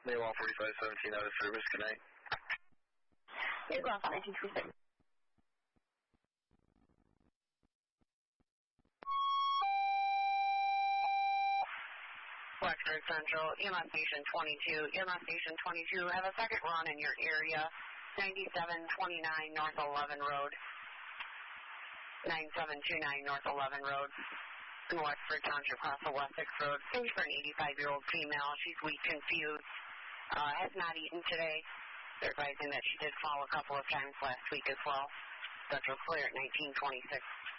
Maywall 4517 out of service. Good night. Maywall 1936. Blacksburg Central, EMS Station 22. EMS Station 22, have a second run in your area. 9729 North 11 Road. 9729 North 11 Road. In Westford Township, across the Wessex Road. Search for an 85-year-old female. She's weak, confused. Has not eaten today. They're advising that she did fall a couple of times last week as well. Central clear at 1926.